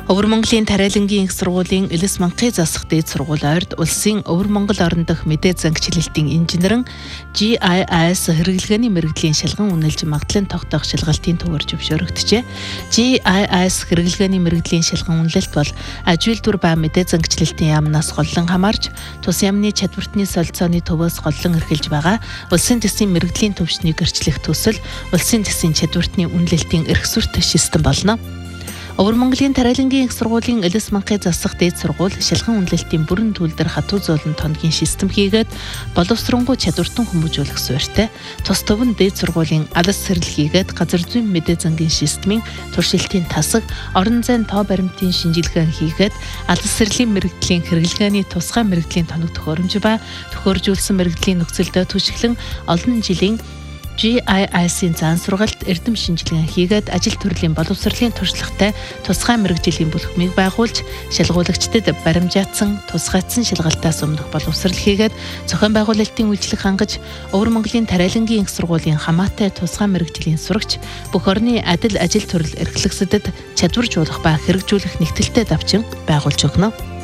Өвөр Монголын тариалангийн их сургуулийн Элис Манхын засах дээд сургууль ойрд улсын Өвөр Монгол орон дох мэдээ зангичлалтын инженерэн GIS хэрэглгээний мэрэгжлийн шалган үнэлж магадлалын тогтоох шалгалтын төвөөр зөвшөөрөгдөжээ. GIS хэрэглгээний мэрэгжлийн шалган үнэлэлт бол аж үйлдвэр ба мэдээ зангичлалтын яамнаас голлон хамаарч тус яамны чадвартны солилцооны төвөөс голлон эрхэлж байгаа улсын төсвийн мэрэгжлийн төвчнийг гэрчлэх төсөл улсын төсвийн чадвартны үнэлэлтийн эрх сүрт систем болно. Өвөр Монголын тариалангийн их сургуулийн Элис Манхын засах дээд сургууль шалган үнэлэлтийн бүрэн төлдөр хатуу зөөлөн тонгийн систем хийгээд боловсронгуй чадвартан хүмүүжүүлэх суурьтай. Тус төв нь дээд сургуулийн алс сэрэл хийгээд газар зүйн мэдээ зангийн системийн туршилтын тасаг, орон зайн тоо баримтын шинжилгээ хийгээд алс сэрлийн мэрэгжлийн хэрэглгээний тусгай мэрэгжлийн тоног төхөөрөмж ба төхөөржүүлсэн мэрэгжлийн нөхцөлдөө түшиглэн олон жилийн GIS-ийн зан сургалт эрдэм шинжилгээ хийгээд ажил төрлийн боловсролын туршлагатай тусгай мэрэгжлийн бүлэгмийг байгуулж шалгуулагчдад баримжаатсан тусгайцсан шалгалтаас өмнөх боловсрол хийгээд зохион байгуулалтын үйлчлэг хангаж Өвөр Монголын тариалангийн их сургуулийн хамаатай тусгай мэрэгжлийн сурагч бүх орны адил ажил төрөл эрхлэгсдэд чадваржуулах ба хэрэгжүүлэх нэгтэлтэй давчин байгуулж өгнө.